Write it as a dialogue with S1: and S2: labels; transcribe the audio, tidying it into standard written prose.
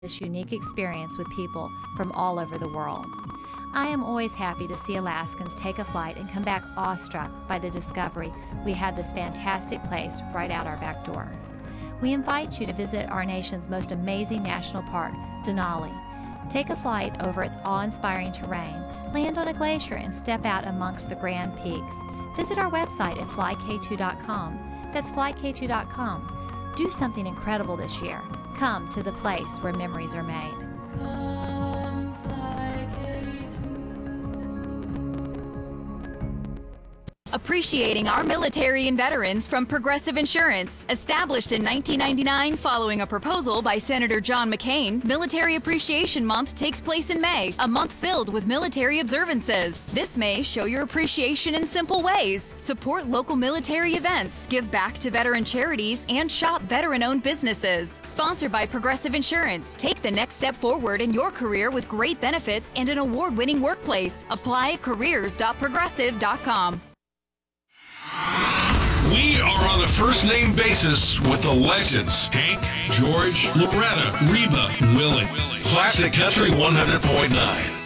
S1: this unique experience with people from all over the world. I am always happy to see Alaskans take a flight and come back awestruck by the discovery we have this fantastic place right out our back door. We invite you to visit our nation's most amazing national park, Denali. Take a flight over its awe-inspiring terrain, land on a glacier, and step out amongst the grand peaks. Visit our website at flyk2.com. That's flyk2.com. Do something incredible this year. Come to the place where memories are made.
S2: Appreciating our military and veterans from Progressive Insurance. Established in 1999 following a proposal by Senator John McCain, Military Appreciation Month takes place in May, a month filled with military observances. This May, show your appreciation in simple ways. Support local military events, give back to veteran charities, and shop veteran-owned businesses. Sponsored by Progressive Insurance. Take the next step forward in your career with great benefits and an award-winning workplace. Apply at careers.progressive.com.
S3: We are on a first-name basis with the legends. Hank, George, Loretta, Reba, Willie. Classic Country 100.9.